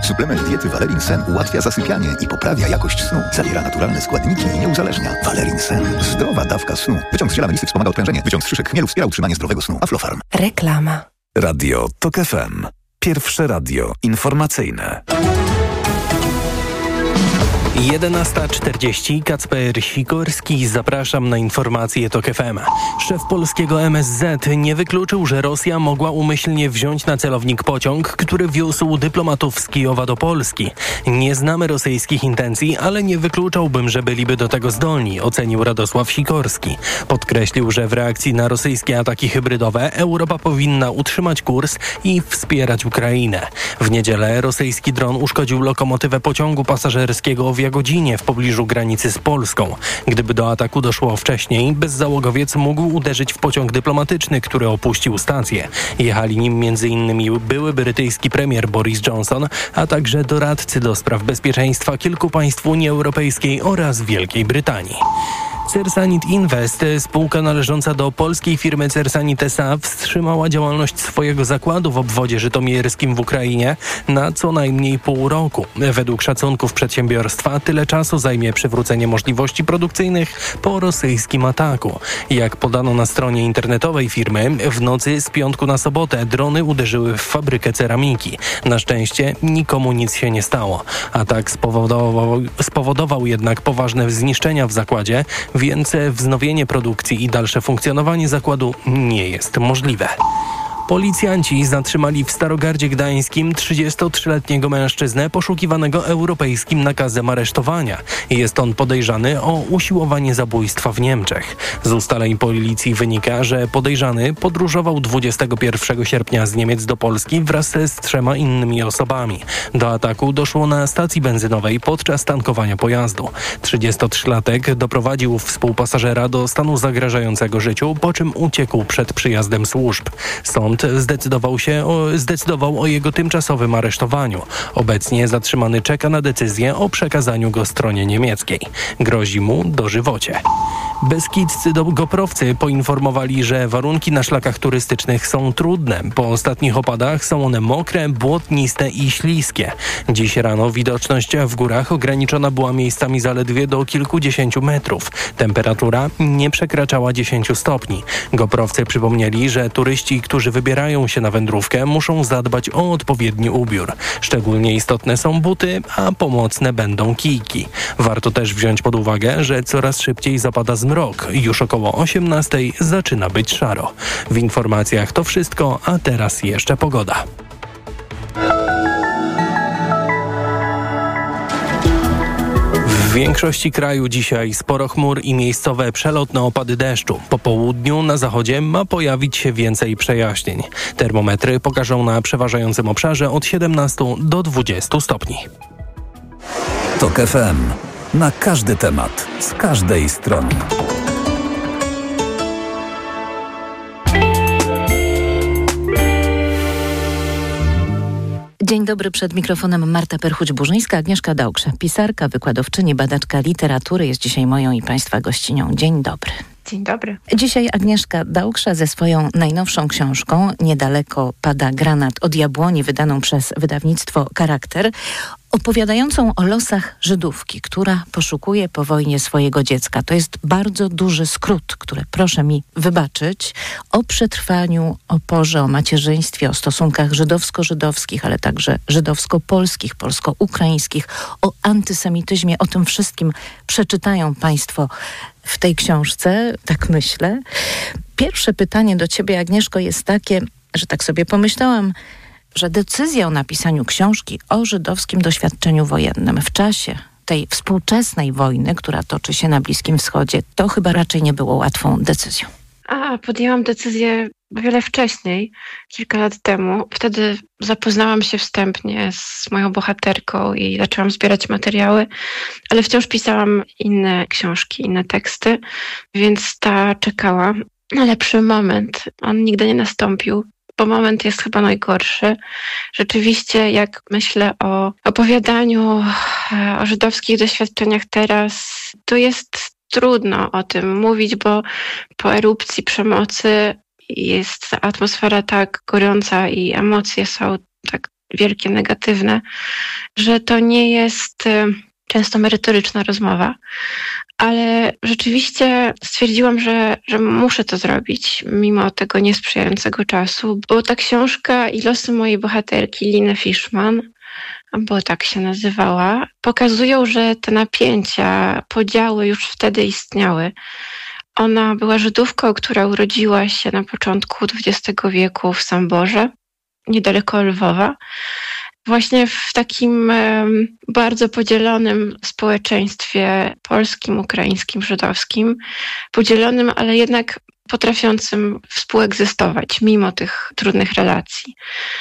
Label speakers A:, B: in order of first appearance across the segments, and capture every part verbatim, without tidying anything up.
A: Suplement diety Valerin Sen ułatwia zasypianie i poprawia jakość snu. Zawiera naturalne składniki i nie uzależnia. Valerin Sen. Zdrowa dawka snu. Wyciąg z ziela melisy wspomaga odprężenie. Wyciąg z szyszek chmielu wspiera utrzymanie zdrowego snu. Aflofarm.
B: Reklama.
C: Radio TOK F M. Pierwsze radio informacyjne.
D: jedenasta czterdzieści. Kacper Sikorski. Zapraszam na informacje TOK F M. Szef polskiego M S Z nie wykluczył, że Rosja mogła umyślnie wziąć na celownik pociąg, który wiózł dyplomatów z Kijowa do Polski. Nie znamy rosyjskich intencji, ale nie wykluczałbym, że byliby do tego zdolni, ocenił Radosław Sikorski. Podkreślił, że w reakcji na rosyjskie ataki hybrydowe Europa powinna utrzymać kurs i wspierać Ukrainę. W niedzielę rosyjski dron uszkodził lokomotywę pociągu pasażerskiego w godzinie w pobliżu granicy z Polską. Gdyby do ataku doszło wcześniej, bezzałogowiec mógł uderzyć w pociąg dyplomatyczny, który opuścił stację. Jechali nim między innymi były brytyjski premier Boris Johnson, a także doradcy do spraw bezpieczeństwa kilku państw Unii Europejskiej oraz Wielkiej Brytanii. Cersanit Invest, spółka należąca do polskiej firmy Cersanit S A, wstrzymała działalność swojego zakładu w obwodzie żytomierskim w Ukrainie na co najmniej pół roku. Według szacunków przedsiębiorstwa tyle czasu zajmie przywrócenie możliwości produkcyjnych po rosyjskim ataku. Jak podano na stronie internetowej firmy, w nocy z piątku na sobotę drony uderzyły w fabrykę ceramiki. Na szczęście nikomu nic się nie stało. Atak spowodował, spowodował jednak poważne zniszczenia w zakładzie, więc wznowienie produkcji i dalsze funkcjonowanie zakładu nie jest możliwe. Policjanci zatrzymali w Starogardzie Gdańskim trzydziestotrzyletniego mężczyznę poszukiwanego europejskim nakazem aresztowania. Jest on podejrzany o usiłowanie zabójstwa w Niemczech. Z ustaleń policji wynika, że podejrzany podróżował dwudziestego pierwszego sierpnia z Niemiec do Polski wraz z trzema innymi osobami. Do ataku doszło na stacji benzynowej podczas tankowania pojazdu. trzydziestotrzylatek doprowadził współpasażera do stanu zagrażającego życiu, po czym uciekł przed przyjazdem służb. Sąd Zdecydował się o, zdecydował o jego tymczasowym aresztowaniu. Obecnie zatrzymany czeka na decyzję o przekazaniu go stronie niemieckiej. Grozi mu dożywocie. Beskidzcy goprowcy poinformowali, że warunki na szlakach turystycznych są trudne. Po ostatnich opadach są one mokre, błotniste i śliskie. Dziś rano widoczność w górach ograniczona była miejscami zaledwie do kilkudziesięciu metrów. Temperatura nie przekraczała dziesięciu stopni. Goprowcy przypomnieli, że turyści, którzy wybierają się na wędrówkę, muszą zadbać o odpowiedni ubiór. Szczególnie istotne są buty, a pomocne będą kijki. Warto też wziąć pod uwagę, że coraz szybciej zapada zmrok. Już około osiemnastej zaczyna być szaro. W informacjach to wszystko, a teraz jeszcze pogoda. W większości kraju dzisiaj sporo chmur i miejscowe przelotne opady deszczu. Po południu na zachodzie ma pojawić się więcej przejaśnień. Termometry pokażą na przeważającym obszarze od siedemnastu do dwudziestu stopni.
C: TOK F M. Na każdy temat, z każdej strony.
E: Dzień dobry, przed mikrofonem Marta Perchuć-Burzyńska, Agnieszka Dałksza, pisarka, wykładowczyni, badaczka literatury jest dzisiaj moją i Państwa gościnią. Dzień dobry.
F: Dzień dobry.
E: Dzisiaj Agnieszka Dałksza ze swoją najnowszą książką Niedaleko pada granat od jabłoni, wydaną przez wydawnictwo Charakter, opowiadającą o losach Żydówki, która poszukuje po wojnie swojego dziecka. To jest bardzo duży skrót, który, proszę mi wybaczyć, o przetrwaniu, o porze, o macierzyństwie, o stosunkach żydowsko-żydowskich, ale także żydowsko-polskich, polsko-ukraińskich, o antysemityzmie, o tym wszystkim przeczytają Państwo w tej książce, tak myślę. Pierwsze pytanie do Ciebie, Agnieszko, jest takie, że tak sobie pomyślałam, że decyzja o napisaniu książki o żydowskim doświadczeniu wojennym w czasie tej współczesnej wojny, która toczy się na Bliskim Wschodzie, to chyba raczej nie było łatwą decyzją.
F: A, podjęłam decyzję o wiele wcześniej, kilka lat temu. Wtedy zapoznałam się wstępnie z moją bohaterką i zaczęłam zbierać materiały, ale wciąż pisałam inne książki, inne teksty, więc ta czekała na lepszy moment. On nigdy nie nastąpił, bo moment jest chyba najgorszy. Rzeczywiście, jak myślę o opowiadaniu o żydowskich doświadczeniach teraz, to jest trudno o tym mówić, bo po erupcji przemocy jest atmosfera tak gorąca i emocje są tak wielkie, negatywne, że to nie jest często merytoryczna rozmowa. Ale rzeczywiście stwierdziłam, że, że muszę to zrobić, mimo tego niesprzyjającego czasu, bo ta książka i losy mojej bohaterki, Liny Fishman, bo tak się nazywała, pokazują, że te napięcia, podziały już wtedy istniały. Ona była Żydówką, która urodziła się na początku dwudziestego wieku w Samborze, niedaleko Lwowa. Właśnie w takim bardzo podzielonym społeczeństwie polskim, ukraińskim, żydowskim, podzielonym, ale jednak potrafiącym współegzystować mimo tych trudnych relacji.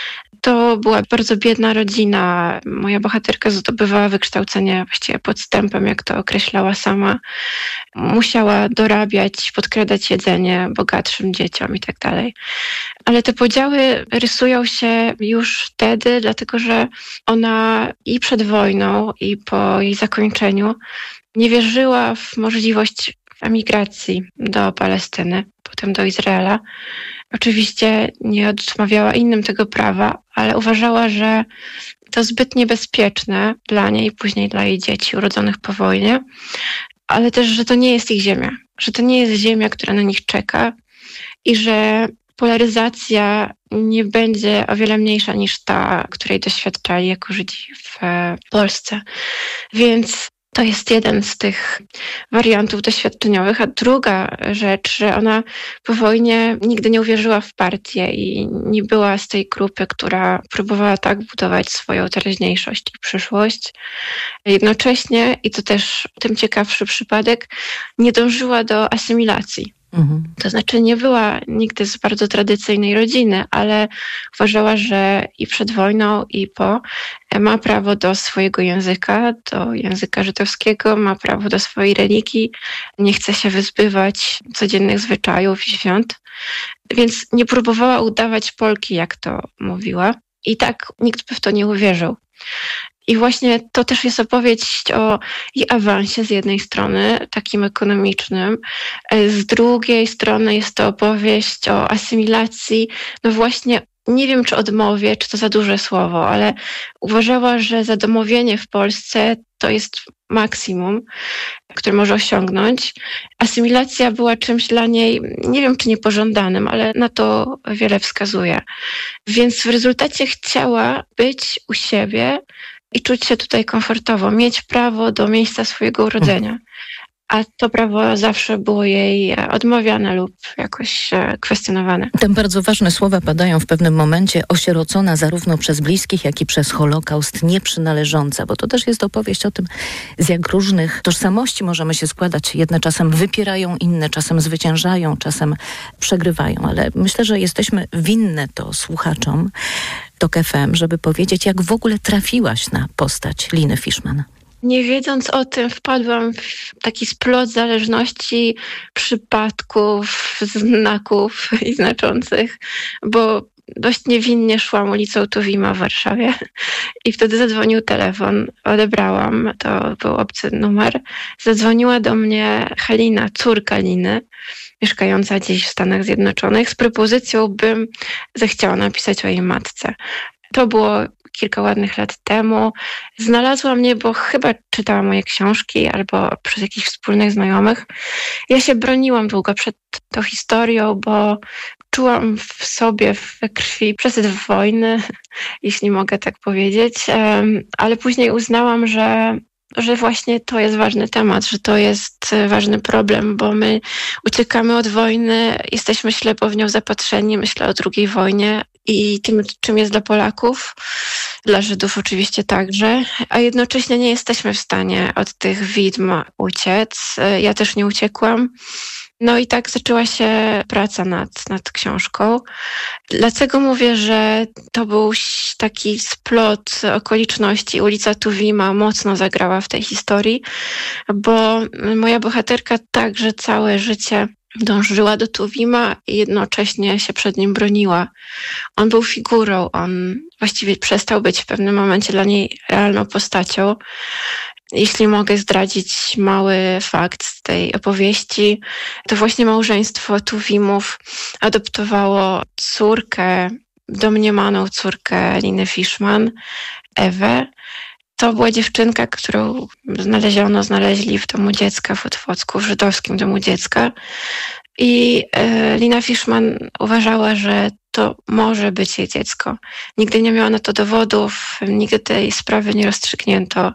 F: To była bardzo biedna rodzina. Moja bohaterka zdobywała wykształcenie właściwie podstępem, jak to określała sama. Musiała dorabiać, podkradać jedzenie bogatszym dzieciom i tak dalej. Ale te podziały rysują się już wtedy, dlatego że ona i przed wojną, i po jej zakończeniu nie wierzyła w możliwość emigracji do Palestyny, potem do Izraela. Oczywiście nie odmawiała innym tego prawa, ale uważała, że to zbyt niebezpieczne dla niej i później dla jej dzieci urodzonych po wojnie, ale też, że to nie jest ich ziemia, że to nie jest ziemia, która na nich czeka i że polaryzacja nie będzie o wiele mniejsza niż ta, której doświadczali jako Żydzi w Polsce. Więc to jest jeden z tych wariantów doświadczeniowych. A druga rzecz, że ona po wojnie nigdy nie uwierzyła w partię i nie była z tej grupy, która próbowała tak budować swoją teraźniejszość i przyszłość. Jednocześnie, i to też tym ciekawszy przypadek, nie dążyła do asymilacji. Mhm. To znaczy nie była nigdy z bardzo tradycyjnej rodziny, ale uważała, że i przed wojną, i po ma prawo do swojego języka, do języka żydowskiego, ma prawo do swojej religii, nie chce się wyzbywać codziennych zwyczajów i świąt, więc nie próbowała udawać Polki, jak to mówiła. I tak nikt by w to nie uwierzył. I właśnie to też jest opowieść o i awansie z jednej strony, takim ekonomicznym, z drugiej strony jest to opowieść o asymilacji, no właśnie nie wiem, czy odmowie, czy to za duże słowo, ale uważała, że zadomowienie w Polsce to jest maksimum, które może osiągnąć. Asymilacja była czymś dla niej, nie wiem, czy niepożądanym, ale na to wiele wskazuje. Więc w rezultacie chciała być u siebie i czuć się tutaj komfortowo, mieć prawo do miejsca swojego urodzenia. A to prawo zawsze było jej odmawiane lub jakoś kwestionowane.
E: Tam bardzo ważne słowa padają w pewnym momencie: osierocona zarówno przez bliskich, jak i przez Holokaust, nieprzynależąca, bo to też jest opowieść o tym, z jak różnych tożsamości możemy się składać. Jedne czasem wypierają, inne czasem zwyciężają, czasem przegrywają, ale myślę, że jesteśmy winne to słuchaczom Tok F M, żeby powiedzieć, jak w ogóle trafiłaś na postać Liny Fishman.
F: Nie wiedząc o tym, wpadłam w taki splot zależności, przypadków, znaków i znaczących, bo dość niewinnie szłam ulicą Tuwima w Warszawie i wtedy zadzwonił telefon, odebrałam, to był obcy numer. Zadzwoniła do mnie Halina, córka Liny, mieszkająca gdzieś w Stanach Zjednoczonych, z propozycją, bym zechciała napisać o jej matce. To było kilka ładnych lat temu. Znalazła mnie, bo chyba czytała moje książki albo przez jakichś wspólnych znajomych. Ja się broniłam długo przed tą historią, bo czułam w sobie, we krwi przesyt wojny, jeśli mogę tak powiedzieć, ale później uznałam, że że właśnie to jest ważny temat, że to jest ważny problem, bo my uciekamy od wojny, jesteśmy ślepo w nią zapatrzeni, myślę o drugiej wojnie i tym, czym jest dla Polaków, dla Żydów oczywiście także, a jednocześnie nie jesteśmy w stanie od tych widm uciec. Ja też nie uciekłam. No i tak zaczęła się praca nad, nad książką. Dlaczego mówię, że to był taki splot okoliczności? Ulica Tuwima mocno zagrała w tej historii, bo moja bohaterka także całe życie dążyła do Tuwima i jednocześnie się przed nim broniła. On był figurą, on właściwie przestał być w pewnym momencie dla niej realną postacią. Jeśli mogę zdradzić mały fakt z tej opowieści, to właśnie małżeństwo Tuwimów adoptowało córkę domniemaną córkę Liny Fiszman, Ewę. To była dziewczynka, którą znaleziono, znaleźli w domu dziecka w Otwocku, w żydowskim domu dziecka. I e, Lina Fiszman uważała, że to może być jej dziecko. Nigdy nie miała na to dowodów, nigdy tej sprawy nie rozstrzygnięto.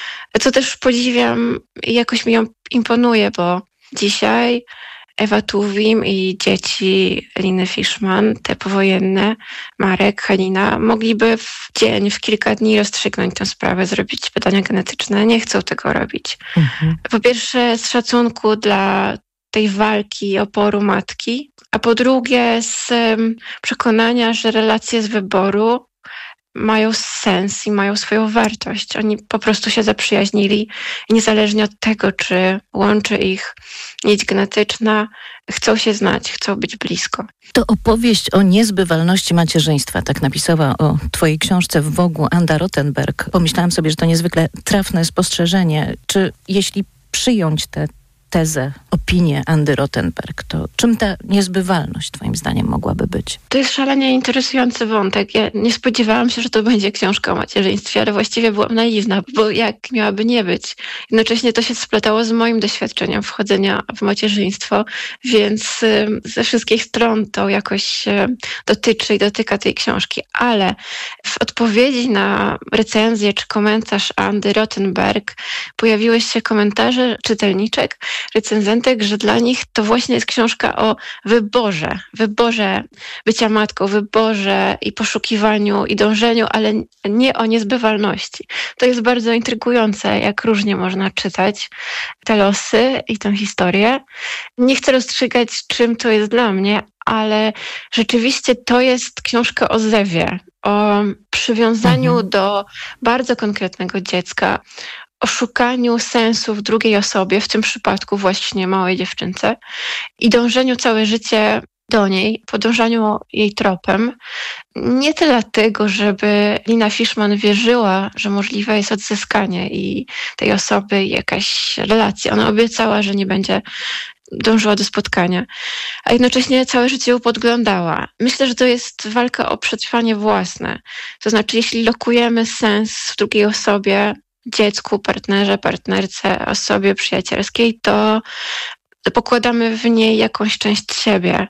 F: Co też podziwiam i jakoś mi ją imponuje, bo dzisiaj Ewa Tuwim i dzieci Liny Fiszman, te powojenne, Marek, Halina, mogliby w dzień, w kilka dni rozstrzygnąć tę sprawę, zrobić badania genetyczne. Nie chcą tego robić. Mhm. Po pierwsze z szacunku dla tej walki, oporu matki, a po drugie z um, przekonania, że relacje z wyboru mają sens i mają swoją wartość. Oni po prostu się zaprzyjaźnili i niezależnie od tego, czy łączy ich nić genetyczna, chcą się znać, chcą być blisko.
E: To opowieść o niezbywalności macierzyństwa, tak napisała o twojej książce w Vogue'u Anda Rothenberg. Pomyślałam sobie, że to niezwykle trafne spostrzeżenie. Czy jeśli przyjąć tę tezę, opinię Andy Rothenberg, to czym ta niezbywalność twoim zdaniem mogłaby być?
F: To jest szalenie interesujący wątek. Ja nie spodziewałam się, że to będzie książka o macierzyństwie, ale właściwie byłam naiwna, bo jak miałaby nie być? Jednocześnie to się splatało z moim doświadczeniem wchodzenia w macierzyństwo, więc ze wszystkich stron to jakoś dotyczy i dotyka tej książki. Ale w odpowiedzi na recenzję czy komentarz Andy Rothenberg pojawiły się komentarze czytelniczek, recenzentek, że dla nich to właśnie jest książka o wyborze, wyborze bycia matką, wyborze i poszukiwaniu i dążeniu, ale nie o niezbywalności. To jest bardzo intrygujące, jak różnie można czytać te losy i tę historię. Nie chcę rozstrzygać, czym to jest dla mnie, ale rzeczywiście to jest książka o zewie, o przywiązaniu mhm. do bardzo konkretnego dziecka, o szukaniu sensu w drugiej osobie, w tym przypadku właśnie małej dziewczynce i dążeniu całe życie do niej, podążaniu jej tropem. Nie tyle dlatego, żeby Lina Fiszman wierzyła, że możliwe jest odzyskanie i tej osoby i jakaś relacja. Ona obiecała, że nie będzie dążyła do spotkania, a jednocześnie całe życie ją podglądała. Myślę, że to jest walka o przetrwanie własne. To znaczy, jeśli lokujemy sens w drugiej osobie, dziecku, partnerze, partnerce, osobie przyjacielskiej, to pokładamy w niej jakąś część siebie.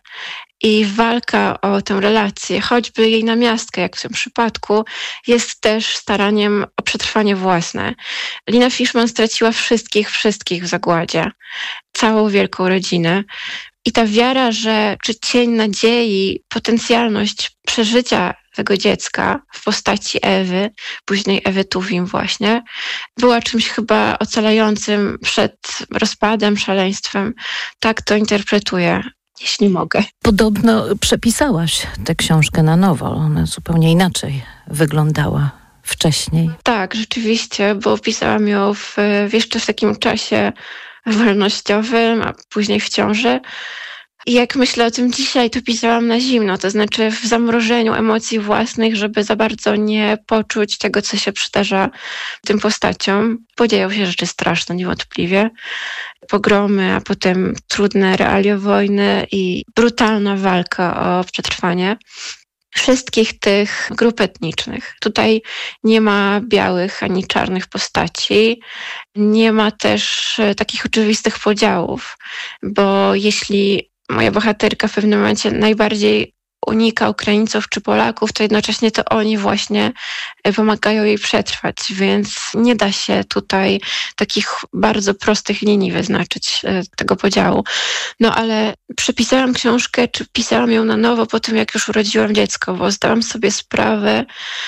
F: I walka o tę relację, choćby jej namiastkę, jak w tym przypadku, jest też staraniem o przetrwanie własne. Lina Fiszman straciła wszystkich, wszystkich w zagładzie. Całą wielką rodzinę. I ta wiara, że czy cień nadziei, potencjalność przeżycia tego dziecka w postaci Ewy, później Ewy Tuwim właśnie, była czymś chyba ocalającym przed rozpadem, szaleństwem. Tak to interpretuję, jeśli mogę.
E: Podobno przepisałaś tę książkę na nowo. Ona zupełnie inaczej wyglądała wcześniej.
F: Tak, rzeczywiście, bo pisałam ją w, jeszcze w takim czasie wolnościowym, a później w ciąży. I jak myślę o tym dzisiaj, to pisałam na zimno, to znaczy w zamrożeniu emocji własnych, żeby za bardzo nie poczuć tego, co się przydarza tym postaciom. Podzieją się rzeczy straszne, niewątpliwie. Pogromy, a potem trudne realia wojny i brutalna walka o przetrwanie wszystkich tych grup etnicznych. Tutaj nie ma białych ani czarnych postaci, nie ma też takich oczywistych podziałów, bo jeśli moja bohaterka w pewnym momencie najbardziej unika Ukraińców czy Polaków, to jednocześnie to oni właśnie pomagają jej przetrwać, więc nie da się tutaj takich bardzo prostych linii wyznaczyć tego podziału. No ale przepisałam książkę, czy pisałam ją na nowo po tym, jak już urodziłam dziecko, bo zdałam sobie sprawę,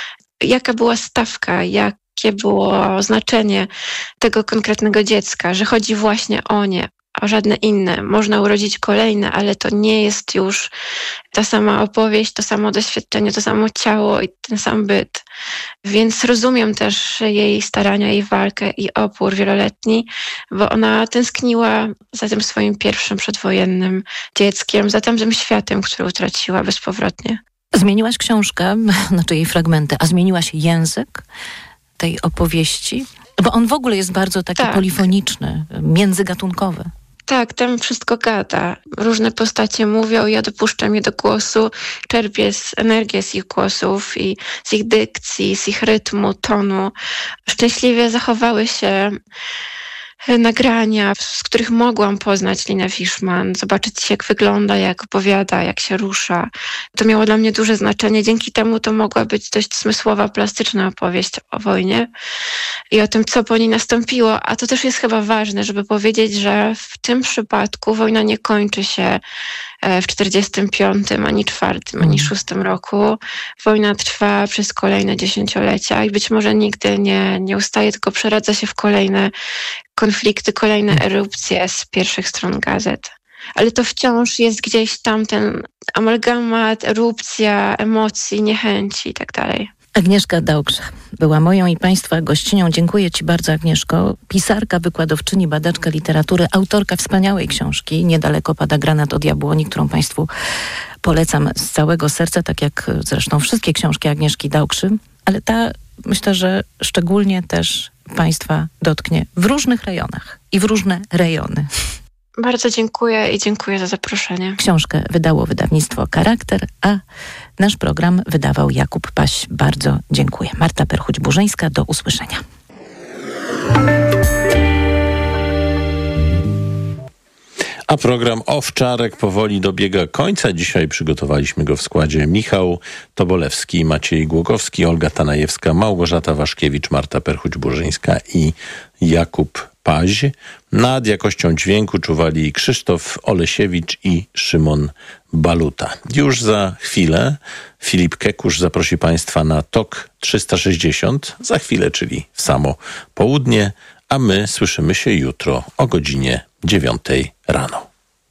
F: jaka była stawka, jak jakie było znaczenie tego konkretnego dziecka, że chodzi właśnie o nie, o żadne inne. Można urodzić kolejne, ale to nie jest już ta sama opowieść, to samo doświadczenie, to samo ciało i ten sam byt. Więc rozumiem też jej starania, jej walkę i opór wieloletni, bo ona tęskniła za tym swoim pierwszym przedwojennym dzieckiem, za tamtym światem, który utraciła bezpowrotnie.
E: Zmieniłaś książkę, znaczy jej fragmenty, a zmieniłaś język tej opowieści? Bo on w ogóle jest bardzo taki tak. polifoniczny, międzygatunkowy.
F: Tak, tam wszystko gada. Różne postacie mówią, ja dopuszczam je do głosu, czerpię z energię z ich głosów i z ich dykcji, z ich rytmu, tonu. Szczęśliwie zachowały się nagrania, z których mogłam poznać Linę Fiszman, zobaczyć jak wygląda, jak opowiada, jak się rusza. To miało dla mnie duże znaczenie. Dzięki temu to mogła być dość smysłowa, plastyczna opowieść o wojnie i o tym, co po niej nastąpiło. A to też jest chyba ważne, żeby powiedzieć, że w tym przypadku wojna nie kończy się w czterdziestym piątym, ani czwartym, ani szóstym roku. Wojna trwa przez kolejne dziesięciolecia i być może nigdy nie, nie ustaje, tylko przeradza się w kolejne konflikty, kolejne erupcje z pierwszych stron gazet. Ale to wciąż jest gdzieś tam ten amalgamat, erupcja emocji, niechęci i tak dalej.
E: Agnieszka Daugksza była moją i Państwa gościnią. Dziękuję Ci bardzo, Agnieszko. Pisarka, wykładowczyni, badaczka literatury, autorka wspaniałej książki Niedaleko pada granat od Jabłoni, którą Państwu polecam z całego serca, tak jak zresztą wszystkie książki Agnieszki Daugkszy. Ale ta, myślę, że szczególnie też Państwa dotknie w różnych rejonach i w różne rejony.
F: Bardzo dziękuję i dziękuję za zaproszenie.
E: Książkę wydało wydawnictwo Charakter, a nasz program wydawał Jakub Paś. Bardzo dziękuję. Marta Perchuć-Burzyńska, do usłyszenia.
B: A program Owczarek powoli dobiega końca. Dzisiaj przygotowaliśmy go w składzie Michał Tobolewski, Maciej Głogowski, Olga Tanajewska, Małgorzata Waszkiewicz, Marta Perchuć-Burzyńska i Jakub Paź. Nad jakością dźwięku czuwali Krzysztof Olesiewicz i Szymon Baluta. Już za chwilę Filip Kekusz zaprosi Państwa na Tok trzysta sześćdziesiąt. Za chwilę, czyli w samo południe, a my słyszymy się jutro o godzinie dziewiątej rano.